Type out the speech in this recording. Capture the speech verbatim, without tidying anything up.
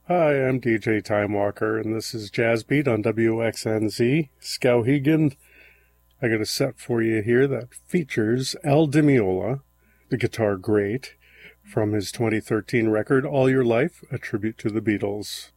Hi, I'm D J Time Walker, and this is Jazz Beat on W X N Z, Skowhegan. I got a set for you here that features Al Di Meola, the guitar great, from his twenty thirteen record, All Your Life, a tribute to the Beatles.